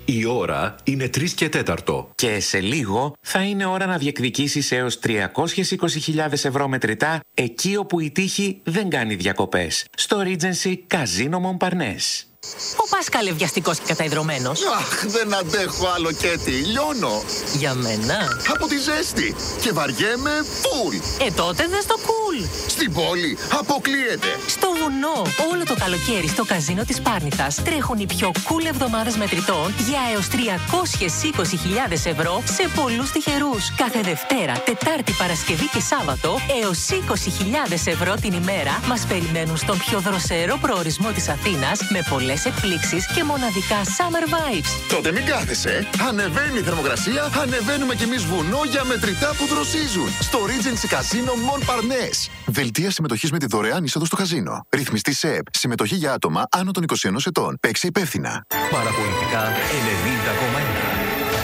Η ώρα είναι 3:04. Και σε λίγο θα είναι ώρα να διεκδικήσεις έως 320.000 ευρώ μετρητά εκεί όπου η τύχη δεν κάνει διακοπές. Στο Regency Casino Montparnasse. Ο Πάσκαλε βιαστικός και καταϊδρωμένος. Αχ, δεν αντέχω άλλο, Κέτι. Λιώνω. Για μένα. Από τη ζέστη. Και βαριέμαι φουλ. Τότε δες το cool. Στην πόλη αποκλείεται. Στο βουνό. Όλο το καλοκαίρι στο καζίνο της Πάρνηθας τρέχουν οι πιο cool εβδομάδες μετρητών για έως 320.000 ευρώ σε πολλούς τυχερούς. Κάθε Δευτέρα, Τετάρτη, Παρασκευή και Σάββατο έως 20.000 ευρώ την ημέρα μας περιμένουν στον πιο δροσερό προορισμό της Αθήνας με πολλές εκπλήξεις και μοναδικά summer vibes. Τότε μην κάθεσαι. Ανεβαίνει η θερμοκρασία, ανεβαίνουμε κι εμείς βουνό για μετρητά που δροσίζουν. Στο Regency Casino Montparnasse. Δελτία συμμετοχής με τη δωρεάν είσοδο στο καζίνο. Ρυθμιστή ΣΕΕΠ. Συμμετοχή για άτομα άνω των 21 ετών. Παίξε υπεύθυνα. Παραπολιτικά 90,1.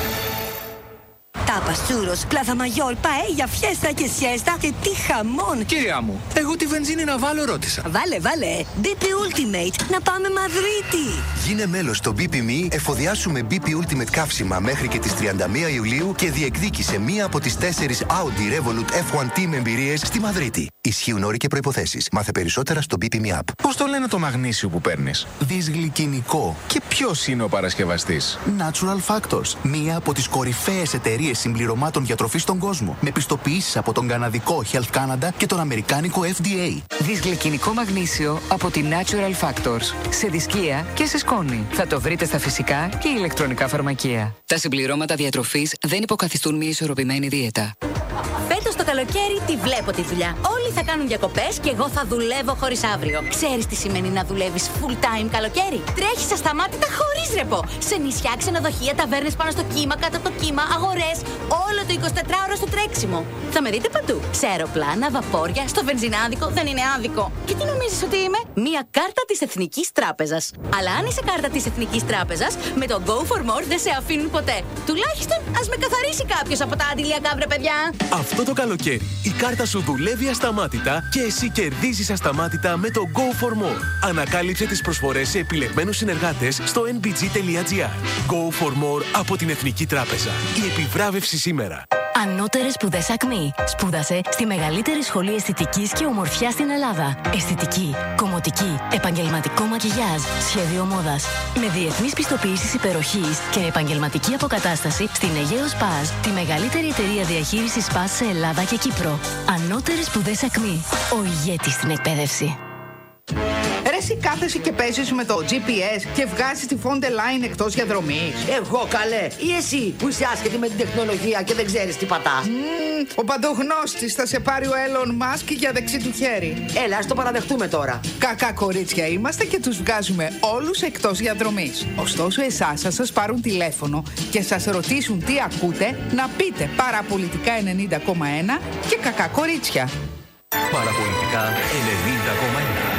Τάπας, τσούρος, πλάθα μαγιόλ, παέγια, φιέστα και σιέστα και τι χαμόν! Κυρία μου, εγώ τη βενζίνη να βάλω ρώτησα. Βάλε, BP Ultimate, να πάμε Μαδρίτη! Γίνε μέλος στο BP.me, εφοδιάσου με BP Ultimate καύσιμα μέχρι και τις 31 Ιουλίου και διεκδίκησε μία από τις 4 Audi Revolut F1 Team εμπειρίες στη Μαδρίτη. Ισχύουν όροι και προϋποθέσεις. Μάθε περισσότερα στο BP.me app. Πώς το λένε το μαγνήσιο που παίρνεις? Δυσγλυκινικό. Και ποιος είναι ο παρασκευαστής? Natural Factors. Μία από τις κορυφαίες εταιρείες συμπληρωμάτων διατροφής στον κόσμο. Με πιστοποιήσεις από τον καναδικό Health Canada και τον αμερικάνικο FDA. Δυσγλυκινικό μαγνήσιο από τη Natural Factors. Σε δισκία και σε σκόνη. Θα το βρείτε στα φυσικά και ηλεκτρονικά φαρμακεία. Τα συμπληρώματα διατροφής δεν υποκαθιστούν μια ισορροπημένη δίαιτα. Φέτος το καλοκαίρι τη βλέπω τη δουλειά. Όλοι θα κάνουν διακοπές και εγώ θα δουλεύω χωρίς αύριο. Ξέρεις τι σημαίνει να δουλεύεις full time καλοκαίρι? Τρέχεις ασταμάτητα χωρίς ρεπό. Σε νησιά, ξενοδοχεία, ταβέρνες πάνω στο κύμα, κάτω από το κύμα, αγορές. Όλο το 24ωρο στο τρέξιμο. Θα με δείτε παντού. Σε αεροπλάνα, βαπόρια, στο βενζινάδικο. Δεν είναι άδικο. Και τι νομίζεις ότι είμαι? Μία κάρτα της Εθνικής Τράπεζας. Αλλά αν είσαι κάρτα της Εθνικής Τράπεζας, με το Go for More δεν σε αφήνουν ποτέ. Τουλάχιστον ας με καθαρίσει κάποιος από τα αντιλιακά, βρε παιδιά. Αυτό το καλοκαίρι η κάρτα σου δουλεύει ασταμάτητα και εσύ κερδίζεις ασταμάτητα με το Go for More. Ανακάλυψε τις προσφορές σε επιλεγμένους συνεργάτες στο nbg.gr. Go for More από την Εθνική Τράπεζα. Η επιβράβευση σήμερα. Ανώτερες σπουδές Ακμή. Σπούδασε στη μεγαλύτερη σχολή αισθητικής και ομορφιάς στην Ελλάδα. Αισθητική, κομμωτική, επαγγελματικό μακιγιάζ, σχέδιο μόδας. Με διεθνείς πιστοποιήσεις υπεροχής και επαγγελματική αποκατάσταση στην Αιγαίος Πας, τη μεγαλύτερη εταιρεία διαχείρισης Πας σε Ελλάδα και Κύπρο. Ανώτερες σπουδές Ακμή. Ο ηγέτης στην εκπαίδευση. Ρε εσύ κάθεσαι και παίζεις με το GPS και βγάζεις τη Fonte Line εκτός διαδρομής. Εγώ καλέ, ή εσύ που είσαι άσχετη με την τεχνολογία και δεν ξέρεις τι πατάς? Ο παντογνώστης θα σε πάρει ο Elon Musk για δεξί του χέρι. Έλα, ας το παραδεχτούμε τώρα. Κακά κορίτσια είμαστε και τους βγάζουμε όλους εκτός διαδρομής. Ωστόσο εσάς θα σας πάρουν τηλέφωνο και σας ρωτήσουν τι ακούτε, να πείτε Παραπολιτικά 90,1 και κακά κορίτσια. Παραπολιτικά 90,1.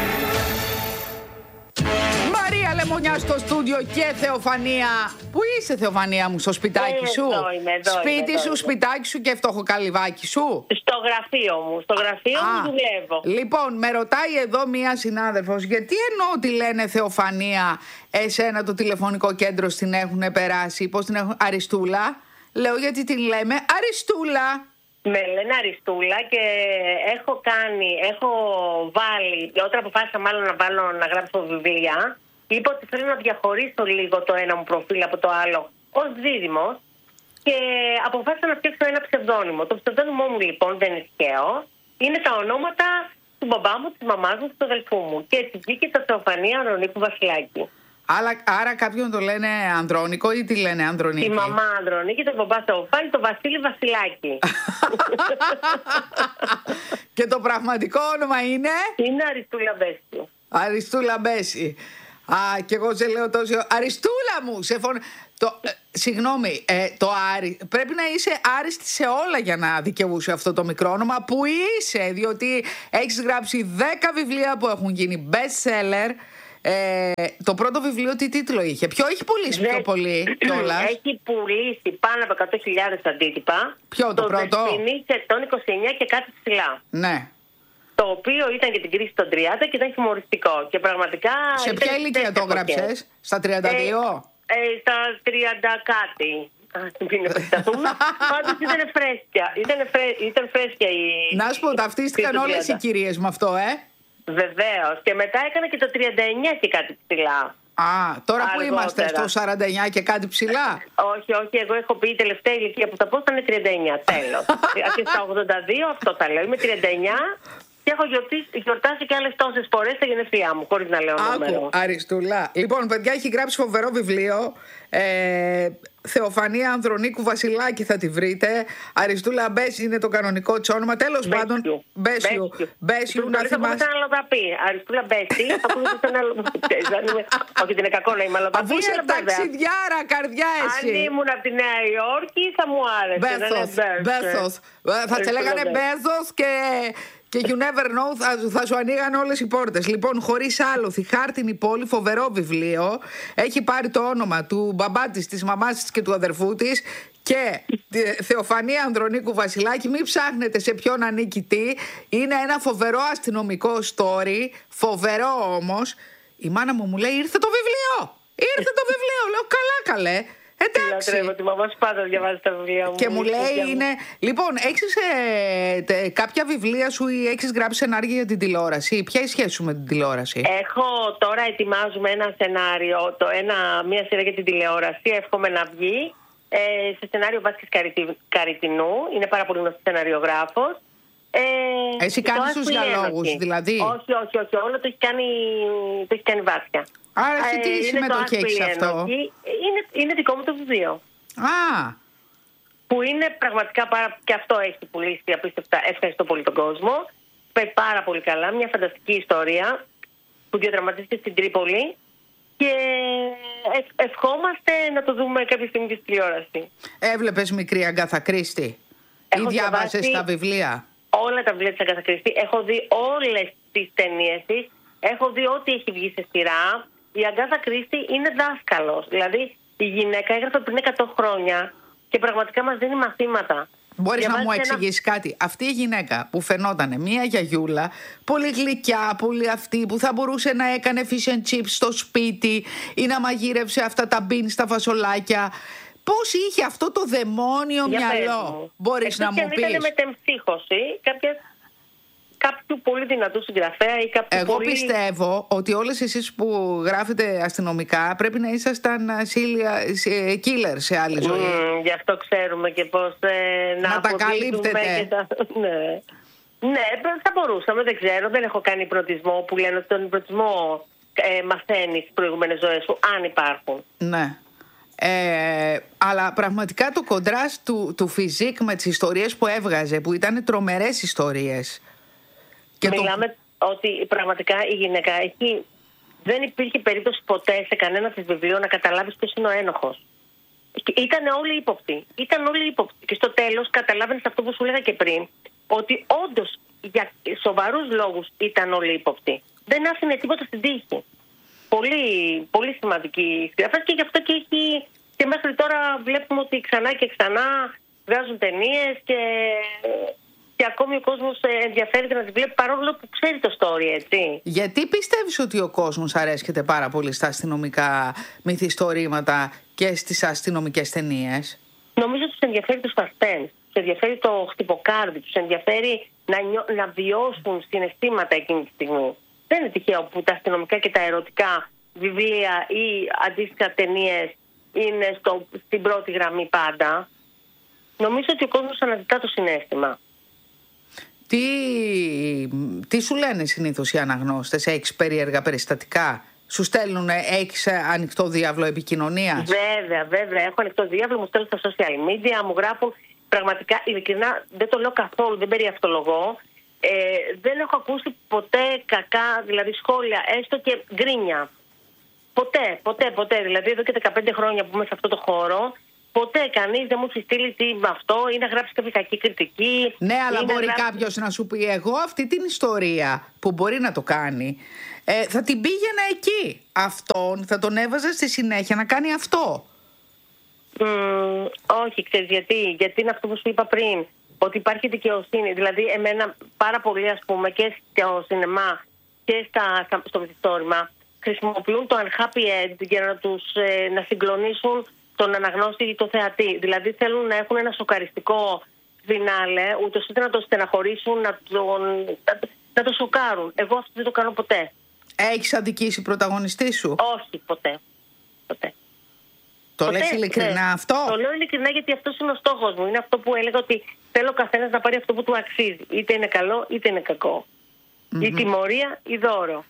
Μαρία Λεμονιά στο στούντιο και Θεοφανία. Πού είσαι, Θεοφανία μου, στο σπιτάκι σου? Σπίτι σου, σπιτάκι σου και φτωχοκαλυβάκι σου? Στο γραφείο μου, μου δουλεύω. Λοιπόν, με ρωτάει εδώ μία συνάδελφος, γιατί εννοώ ότι λένε Θεοφανία εσένα το τηλεφωνικό κέντρο στην έχουν περάσει? Πώς την έχουν? Αριστούλα? Λέω γιατί την λέμε Αριστούλα. Με λένε Αριστούλα και έχω βάλει, όταν αποφάσισα μάλλον να γράψω βιβλία, είπα ότι θέλω να διαχωρίσω λίγο το ένα μου προφίλ από το άλλο ως δίδυμος και αποφάσισα να φτιάξω ένα ψευδόνυμο. Το ψευδόνυμό μου λοιπόν δεν είναι τυχαίο, είναι τα ονόματα του μπαμπά μου, της μαμάς μου, του αδελφού μου και έτσι βγήκε τα Θεοφανία Ανδρονίκου Βασιλάκη. Άρα κάποιον το λένε Ανδρώνικο ή τι λένε Ανδρονίκη? Η μαμά Ανδρονίκη, τον μπαμπά Θεοφάνη, τον Βασίλη Βασιλάκη. Και το πραγματικό όνομα είναι? Είναι Αριστούλα Μπέση. Αριστούλα Μπέση. Και εγώ σε λέω τόσο Αριστούλα μου, συγγνώμη, πρέπει να είσαι άριστη σε όλα για να δικαιούσε αυτό το μικρό όνομα που είσαι, διότι έχεις γράψει 10 βιβλία που έχουν γίνει best seller. Το πρώτο βιβλίο τι τίτλο είχε? Ποιο έχει πουλήσει πιο πολύ κιόλας? Έχει πουλήσει πάνω από 100.000 αντίτυπα. Ποιο το πρώτο? Το Δεσποινή των 29 και κάτι ψηλά. Ναι. Το οποίο ήταν για την κρίση των 30 και ήταν χιουμοριστικό. Και πραγματικά. Σε ποια ηλικία το έγραψες? Στα 32? Στα 30 κάτι. Μην επεκταθούμε. Πάντως ήταν φρέσκια η... Να σου πω, ταυτίστηκαν όλες οι κυρίες με αυτό, Βεβαίως. Και μετά έκανα και το 39 και κάτι ψηλά. Τώρα αργότερα. που είμαστε στο 49 και κάτι ψηλά. Όχι, εγώ έχω πει η τελευταία ηλικία που θα πω θα είναι 39. Τέλος. Και στα 82 αυτό θα λέω. Είμαι 39 και έχω γιορτάσει και άλλες τόσες φορές τα γενέθλιά μου, χωρίς να λέω νούμερο. Αριστούλα. Λοιπόν, παιδιά, έχει γράψει φοβερό βιβλίο. Θεοφανία Ανδρονίκου Βασιλάκη θα τη βρείτε. Αριστούλα Μπέση είναι το κανονικό της όνομα. Τέλος πάντων, Μπέσιου να θυμάσαι. Αριστούλα Μπέση. Όχι, δεν είναι κακό να είμαι αλλοδαπή. Αφού είσαι ταξιδιάρα, καρδιά εσύ. Αν ήμουν από τη Νέα Υόρκη θα μου άρεσε. Μπέθος. Θα σε λέγανε Μπέθος και you never know, θα σου ανοίγαν όλες οι πόρτες. Λοιπόν, χωρίς άλοθη, χάρτινη πόλη, φοβερό βιβλίο. Έχει πάρει το όνομα του μπαμπά της, της μαμάς της και του αδερφού της. Και Θεοφανία Ανδρονίκου Βασιλάκη, μην ψάχνετε σε ποιον ανήκει τι. Είναι ένα φοβερό αστυνομικό story. Φοβερό όμως. Η μάνα μου λέει: ήρθε το βιβλίο! Ήρθε το βιβλίο! Λέω: καλά, καλέ. Εντάξει. Λατρεύω, τη μαμά σου πάντα διαβάζει τα βιβλία μου. Και μου λέει είναι. Λοιπόν, έχεις κάποια βιβλία σου ή έχεις γράψει σενάρια για την τηλεόραση? Ποια είναι η σχέση σου με την τηλεόραση? Τώρα ετοιμάζουμε ένα σενάριο, μια σειρά για την τηλεόραση. Εύχομαι να βγει. Σε σενάριο Βάσκης Καριτινού. Είναι πάρα πολύ γνωστή σεναριογράφος. Εσύ κάνεις τους διαλόγους, δηλαδή? Όχι. Όλο το έχει κάνει Βάσια. Άρα εσύ τι συμμετοχή έχεις αυτό? Είναι δικό μου το βιβλίο. Που είναι πραγματικά και αυτό έχει πουλήσει απίστευτα. Ευχαριστώ πολύ τον κόσμο. Πάει πάρα πολύ καλά. Μια φανταστική ιστορία που διαδραματίζεται στην Τρίπολη. Και ευχόμαστε να το δούμε κάποια στιγμή στη τηλεόραση. Έβλεπες μικρή Αγκάθα Κρίστη? Ή διάβασες τα βιβλία? Όλα τα βιβλία της Αγκάθα Κρίστη. Έχω δει όλες τις ταινίες της. Έχω δει ό,τι έχει βγει σε σειρά. Η Αγκάθα Κρίστη είναι δάσκαλος. Δηλαδή η γυναίκα έγραφε πριν 100 χρόνια και πραγματικά μας δίνει μαθήματα. Μπορείς να μου εξηγήσεις κάτι? Αυτή η γυναίκα που φαινότανε μια γιαγιούλα, πολύ γλυκιά, πολύ αυτή, που θα μπορούσε να έκανε fish and chips στο σπίτι ή να μαγείρευσε αυτά τα μπιν στα φασολάκια. Πώς είχε αυτό το δαιμόνιο μυαλό? Μπορείς να μου πεις? Ήταν μετεμψύχωση κάποιου πολύ δυνατού συγγραφέα ή κάποιου. Εγώ πιστεύω ότι όλες εσείς που γράφετε αστυνομικά πρέπει να ήσασταν killer σε άλλη ζωή. Γι' αυτό ξέρουμε και πώς να τα καλύπτετε. Ναι, θα μπορούσαμε, δεν ξέρω. Δεν έχω κάνει υπνοτισμό που λένε ότι τον υπνοτισμό μαθαίνεις τις προηγούμενες ζωές σου, αν υπάρχουν. Ναι. Αλλά πραγματικά το κοντράστ του Φιζίκ με τις ιστορίες που έβγαζε, που ήταν τρομερές ιστορίες. Μιλάμε ότι πραγματικά η γυναίκα εκεί δεν υπήρχε περίπτωση ποτέ σε κανένα της βιβλίο να καταλάβεις ποιος είναι ο ένοχος. Ήταν όλοι ύποπτοι. Και στο τέλος καταλάβαινες αυτό που σου έλεγα και πριν, ότι όντως για σοβαρούς λόγους ήταν όλοι ύποπτοι. Δεν άφηνε τίποτα στην τύχη. Πολύ, πολύ σημαντική συγγραφέα και γι' αυτό και μέχρι τώρα βλέπουμε ότι ξανά και ξανά βγάζουν ταινίες και ακόμη ο κόσμος ενδιαφέρεται να τη βλέπει παρόλο που ξέρει το story, έτσι. Γιατί πιστεύεις ότι ο κόσμος αρέσκεται πάρα πολύ στα αστυνομικά μυθιστορήματα και στις αστυνομικές ταινίες? Νομίζω ότι τους ενδιαφέρει το suspense, τους ενδιαφέρει το χτυποκάρδι, τους ενδιαφέρει να βιώσουν συναισθήματα εκείνη τη στιγμή. Δεν είναι τυχαίο που τα αστυνομικά και τα ερωτικά βιβλία ή αντίστοιχα ταινίες είναι στην πρώτη γραμμή πάντα. Νομίζω ότι ο κόσμος αναζητά το συναίσθημα. Τι σου λένε συνήθως οι αναγνώστες? Έχεις περίεργα περιστατικά? Σου στέλνουν, έχεις ανοιχτό διάβλο επικοινωνίας? Βέβαια. Έχω ανοιχτό διάβλο, μου στέλνουν στα social media, μου γράφουν. Πραγματικά, ειλικρινά, δεν το λέω καθόλου, δεν περιαυτολογώ. Δεν έχω ακούσει ποτέ κακά, δηλαδή σχόλια, έστω και γκρίνια. Ποτέ. Δηλαδή, εδώ και 15 χρόνια που είμαι σε αυτό το χώρο, ποτέ κανείς δεν μου έχει στείλει τι με αυτό ή να γράψει κάποια κακή κριτική. Ναι, αλλά μπορεί κάποιος να σου πει: εγώ αυτή την ιστορία που μπορεί να το κάνει, θα την πήγαινα εκεί. Αυτόν θα τον έβαζα στη συνέχεια να κάνει αυτό. Όχι, ξέρεις γιατί είναι αυτό που σου είπα πριν. Ότι υπάρχει δικαιοσύνη. Δηλαδή, εμένα πάρα πολύ, ας πούμε, και στο σινεμά και στο μυθιστόρημα, χρησιμοποιούν το unhappy end για να τους να συγκλονίσουν τον αναγνώστη ή το θεατή. Δηλαδή θέλουν να έχουν ένα σοκαριστικό φινάλε, ούτως ώστε να τον στεναχωρήσουν, να το σοκάρουν. Εγώ αυτό δεν το κάνω ποτέ. Έχεις αδικήσει πρωταγωνιστή σου? Όχι, ποτέ. Το λες ειλικρινά αυτό? Το λέω ειλικρινά γιατί αυτός είναι ο στόχος μου. Είναι αυτό που έλεγα, ότι θέλω ο καθένας να πάρει αυτό που του αξίζει. Είτε είναι καλό είτε είναι κακό. Η τιμωρία ή δώρο.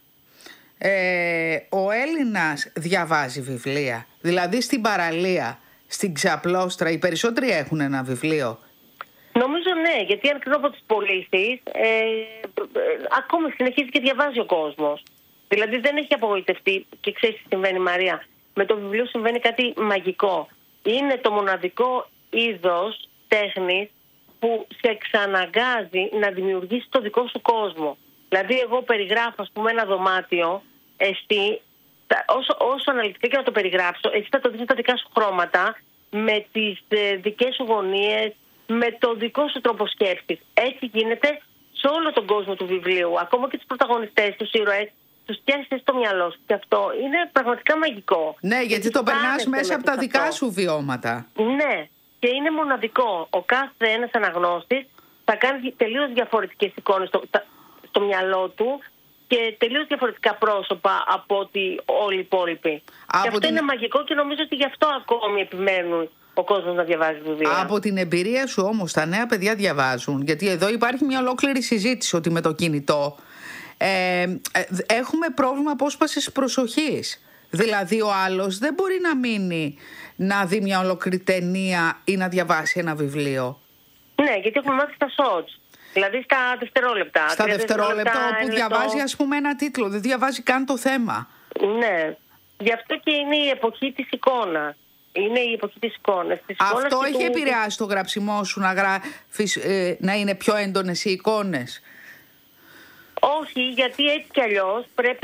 Ο Έλληνας διαβάζει βιβλία? Δηλαδή στην παραλία, στην ξαπλώστρα, οι περισσότεροι έχουν ένα βιβλίο? Νομίζω ναι, γιατί αν κρίνω από τις πωλήσεις, ακόμη συνεχίζει και διαβάζει ο κόσμος. Δηλαδή δεν έχει απογοητευτεί. Και ξέρεις τι συμβαίνει, Μαρία? Με το βιβλίο συμβαίνει κάτι μαγικό. Είναι το μοναδικό είδος τέχνης που σε εξαναγκάζει να δημιουργήσει το δικό σου κόσμο. Δηλαδή εγώ περιγράφω, ας πούμε, ένα δωμάτιο, εσύ, όσο αναλυτικά και να το περιγράψω, εσύ θα το δεις με τα δικά σου χρώματα, με τις δικές σου γωνίες, με το δικό σου τρόπο σκέψης. Έτσι γίνεται σε όλο τον κόσμο του βιβλίου. Ακόμα και τους πρωταγωνιστές, τους ήρωες, τους πιάσεις στο μυαλό σου. Και αυτό είναι πραγματικά μαγικό. Ναι, γιατί το περνάς μέσα από τα δικά σου βιώματα. Ναι, και είναι μοναδικό. Ο κάθε ένας αναγνώστης θα κάνει τελείως διαφορετικές εικόνες στο μυαλό του και τελείως διαφορετικά πρόσωπα από ότι όλοι οι υπόλοιποι. Και αυτό είναι μαγικό και νομίζω ότι γι' αυτό ακόμη επιμένουν ο κόσμος να διαβάζει βιβλία. Από την εμπειρία σου όμως, τα νέα παιδιά διαβάζουν? Γιατί εδώ υπάρχει μια ολόκληρη συζήτηση ότι με το κινητό έχουμε πρόβλημα απόσπασης προσοχής. Δηλαδή ο άλλος δεν μπορεί να μείνει να δει μια ολόκληρη ταινία ή να διαβάσει ένα βιβλίο. Ναι, γιατί έχουμε μάθει στα shorts. Δηλαδή στα δευτερόλεπτα. Στα δευτερόλεπτα όπου διαβάζει ας πούμε ένα τίτλο, δεν διαβάζει καν το θέμα. Ναι, γι' αυτό και είναι η εποχή της εικόνας. Είναι η εποχή της εικόνας. Αυτό έχει επηρεάσει το γραψιμό σου να γράφεις, να είναι πιο έντονες οι εικόνες? Όχι, γιατί έτσι κι αλλιώς πρέπει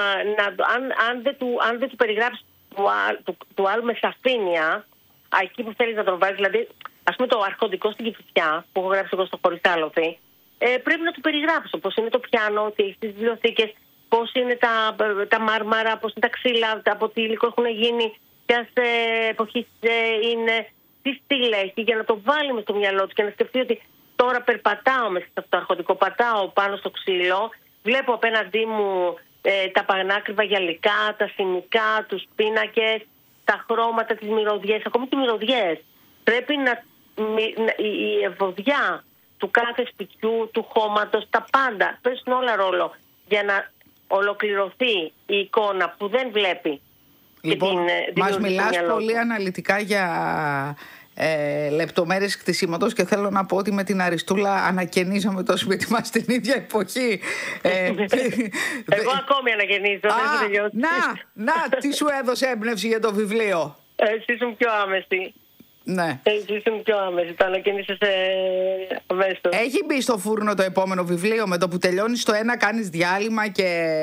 αν δεν του περιγράψεις του άλλου με σαφήνεια, εκεί που θέλεις να τον βάλεις, δηλαδή ας πούμε το αρχοντικό στην Κηφισιά που έχω γράψει εγώ στο Χωριστάλοφη, πρέπει να του περιγράψω πώς είναι το πιάνο, τι έχει στις βιβλιοθήκες, πώς είναι τα μάρμαρα, πώς είναι τα ξύλα, από τι υλικό έχουν γίνει, ποιας εποχής είναι, τι στυλ έχει, για να το βάλει μες στο μυαλό του και να σκεφτεί ότι τώρα περπατάω μέσα σε αυτό το αρχοντικό, πατάω πάνω στο ξύλο, βλέπω απέναντί μου τα πανάκριβα γυαλικά, τα σημικά, τους πίνακες, τα χρώματα, τις μυρωδιές, ακόμη και οι μυρωδιές. Πρέπει η ευωδιά του κάθε σπιτιού, του χώματος, τα πάντα παίζουν όλα ρόλο για να ολοκληρωθεί η εικόνα που δεν βλέπει. Λοιπόν, μας μιλάς πολύ αναλυτικά για λεπτομέρειες κτισίματος και θέλω να πω ότι με την Αριστούλα ανακαινίζαμε το σπίτι μας στην ίδια εποχή. Εγώ ακόμη ανακαινίζω, δεν έχω τελειώσει. Να, τι σου έδωσε έμπνευση για το βιβλίο? Εσύ ήσουν πιο άμεση. Ναι. Εσύ ήσουν πιο άμεση, το ανακαινήσες αμέσως. Έχει μπει στο φούρνο το επόμενο βιβλίο? Με το που τελειώνεις το ένα κάνεις διάλειμμα και...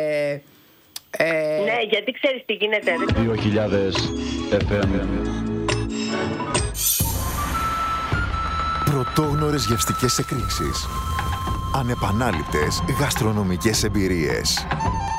Ναι, γιατί ξέρεις τι γίνεται. 2000 FM. Πρωτόγνωρες γευστικές εκρήξεις. Ανεπανάληπτες γαστρονομικές εμπειρίες.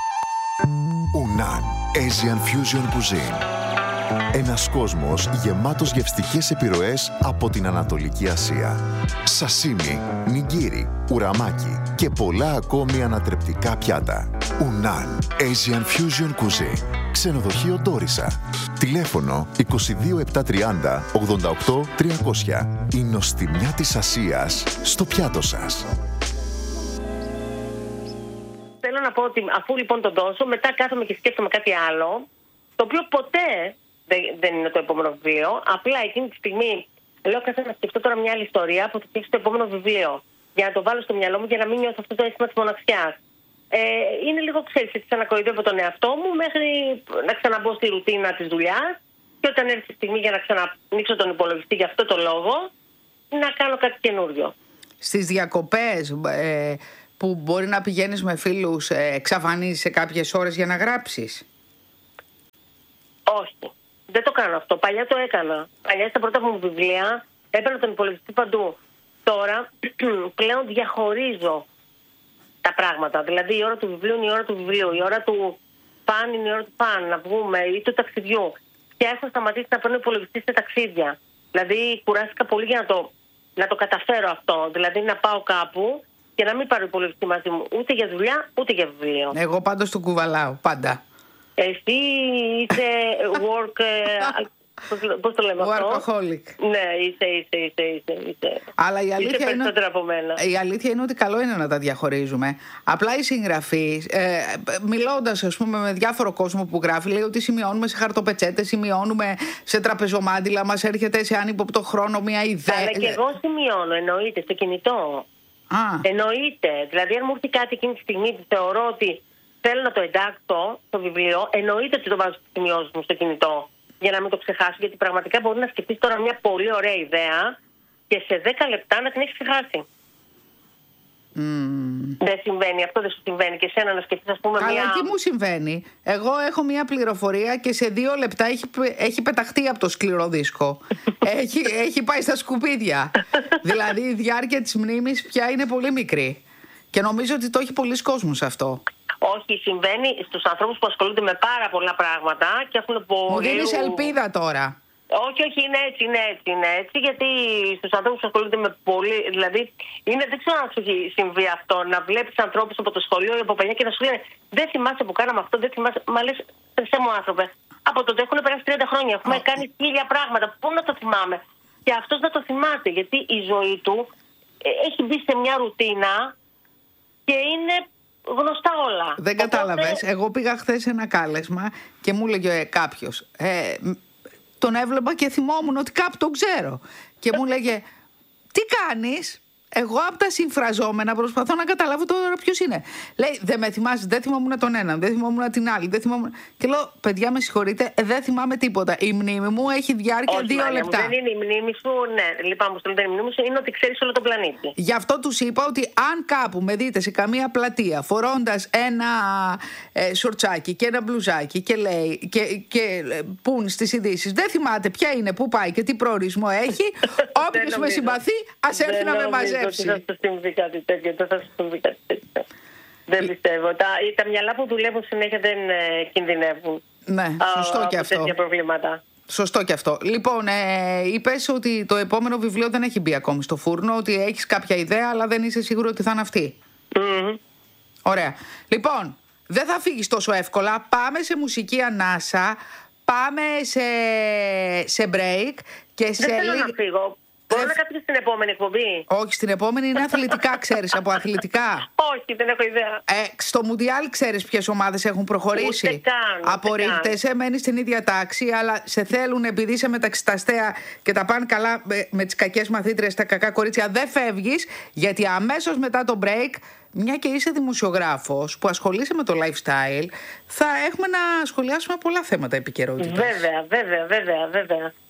Unan Asian Fusion Cuisine. Ένας κόσμος γεμάτος γευστικές επιρροές από την Ανατολική Ασία. Σασίμι, νιγκίρι, ουραμάκι και πολλά ακόμη ανατρεπτικά πιάτα. Unan Asian Fusion Cuisine. Ξενοδοχείο Ντόρισα. Τηλέφωνο 22730 88 300. Η νοστιμιά της Ασίας στο πιάτο σας. Θέλω να πω ότι αφού λοιπόν τον δώσω, μετά κάθομαι και σκέφτομαι κάτι άλλο, το οποίο ποτέ δεν είναι το επόμενο βιβλίο. Απλά εκείνη τη στιγμή λέω να σκεφτώ τώρα μια άλλη ιστορία που θα φτιάξει το επόμενο βιβλίο. Για να το βάλω στο μυαλό μου, για να μην νιώθω αυτό το αίσθημα της μοναξιάς. Είναι λίγο, ξέρεις, έτσι ξανακοϊδεύω τον εαυτό μου μέχρι να ξαναμπω στη ρουτίνα της δουλειάς και όταν έρθει η στιγμή για να ξανανοίξω τον υπολογιστή για αυτό το λόγο, να κάνω κάτι καινούριο. Στις διακοπές που μπορεί να πηγαίνεις με φίλους, εξαφανίζεσαι κάποιες ώρες για να γράψεις? Όχι, δεν το κάνω αυτό. Παλιά το έκανα. Παλιά στα πρώτα μου βιβλία έπαιρνα τον υπολογιστή παντού. Τώρα πλέον διαχωρίζω τα πράγματα. Δηλαδή η ώρα του βιβλίου είναι η ώρα του βιβλίου. Η ώρα φαν, είναι η ώρα του φαν, να βγούμε, ή του ταξιδιού. Και έχω σταματήσει να παίρνω υπολογιστή σε ταξίδια. Δηλαδή, κουράστηκα πολύ για να το καταφέρω αυτό. Δηλαδή, να πάω κάπου και να μην πάρω υπολογιστή μαζί μου ούτε για δουλειά ούτε για βιβλίο. Εγώ πάντως το κουβαλάω, πάντα. Εσύ είσαι work. Πώς το λέμε αυτό? Workaholic. Ναι, είσαι. Αλλά η αλήθεια, περισσότερο από μένα. Η αλήθεια είναι ότι καλό είναι να τα διαχωρίζουμε. Απλά οι συγγραφείς, μιλώντας ας πούμε με διάφορο κόσμο που γράφει, λέει ότι σημειώνουμε σε χαρτοπετσέτες, σημειώνουμε σε τραπεζομάντιλα, μας έρχεται σε άνυποπτο χρόνο μια ιδέα. Αλλά και εγώ σημειώνω, εννοείται, στο κινητό. Εννοείται. Δηλαδή, αν μου έρθει κάτι εκείνη τη στιγμή που θεωρώ ότι θέλω να το εντάξω στο βιβλίο, εννοείται ότι το βάζω στις σημειώσεις μου στο κινητό. Για να μην το ξεχάσω, γιατί πραγματικά μπορεί να σκεφτείς τώρα μια πολύ ωραία ιδέα και σε 10 λεπτά να την έχεις ξεχάσει. Δεν συμβαίνει, αυτό δεν σου συμβαίνει και εσένα να σκεφτείς, ας πούμε, Καλά, τι μου συμβαίνει? Εγώ έχω μια πληροφορία και σε 2 λεπτά έχει πεταχτεί από το σκληρό δίσκο. έχει πάει στα σκουπίδια. Δηλαδή η διάρκεια της μνήμης πια είναι πολύ μικρή. Και νομίζω ότι το έχει πολλοί κόσμος αυτό. Όχι, συμβαίνει στους ανθρώπους που ασχολούνται με πάρα πολλά πράγματα και έχουν πολύ... Μου δίνεις ελπίδα τώρα. Όχι, είναι έτσι, γιατί στους ανθρώπους που ασχολούνται με πολύ... Δηλαδή, δεν ξέρω αν σου έχει συμβεί αυτό, να βλέπεις ανθρώπους από το σχολείο ή από παιδιά και να σου λένε δεν θυμάσαι που κάναμε αυτό, δεν θυμάσαι... Μα λες, χρυσέ μου άνθρωπε, από τότε έχουν περάσει 30 χρόνια, έχουμε κάνει 1000 πράγματα, πού να το θυμάμαι? Και αυτός να το θυμάται, γιατί η ζωή του έχει μπει σε μια ρουτίνα και είναι... γνωστά όλα. Δεν κατάλαβες. Εγώ πήγα χθες σε ένα κάλεσμα και μου έλεγε κάποιος, τον έβλεπα και θυμόμουν ότι κάπου τον ξέρω. Και μου έλεγε, τι κάνεις? Εγώ από τα συμφραζόμενα προσπαθώ να καταλάβω τώρα ποιος είναι. Λέει, δεν με θυμάσαι, δεν θυμόμουν τον έναν, δεν θυμόμουν την άλλη, δεν θυμόμουν... Και λέω, παιδιά, με συγχωρείτε, δεν θυμάμαι τίποτα. Η μνήμη μου έχει διάρκεια 2 λεπτά. Δεν είναι η μνήμη σου, ναι, λυπάμαι που δεν είναι η μνήμη σου, είναι ότι ξέρεις όλο τον πλανήτη. Γι' αυτό τους είπα ότι αν κάπου με δείτε σε καμία πλατεία φορώντας ένα σορτσάκι και ένα μπλουζάκι και λέει και πουν στις ειδήσεις, δεν θυμάται ποια είναι, πού πάει και τι προορισμό έχει, όποιος με συμπαθεί ας έρθει να με μαζέψει. Δεν θα σου συμβεί κάτι τέτοιο, δεν πιστεύω. Τα μυαλά που δουλεύουν συνέχεια δεν κινδυνεύουν. Ναι, σωστό και αυτό. Τέτοια προβλήματα. Σωστό και αυτό. Λοιπόν, είπες ότι το επόμενο βιβλίο δεν έχει μπει ακόμη στο φούρνο, ότι έχεις κάποια ιδέα, αλλά δεν είσαι σίγουρο ότι θα είναι αυτή. Ωραία. Λοιπόν, δεν θα φύγεις τόσο εύκολα. Πάμε σε μουσική ανάσα, πάμε σε break και σε... Δεν θέλω να φύγω. Μπορώ να κάτσω στην επόμενη εκπομπή? Όχι, στην επόμενη είναι αθλητικά, ξέρεις, από αθλητικά. Όχι, δεν έχω ιδέα. Στο Μουντιάλ ξέρεις ποιες ομάδες έχουν προχωρήσει? Ούτε καν. Απορρίπτεσαι, μένεις στην ίδια τάξη, αλλά σε θέλουν επειδή είσαι μεταξύ τα αστέα και τα πάνε καλά με τις κακές μαθήτριες, τα κακά κορίτσια. Δεν φεύγεις, γιατί αμέσως μετά το break, μια και είσαι δημοσιογράφος που ασχολείσαι με το lifestyle, θα έχουμε να σχολιάσουμε πολλά θέματα επικαιρότητας. Βέβαια.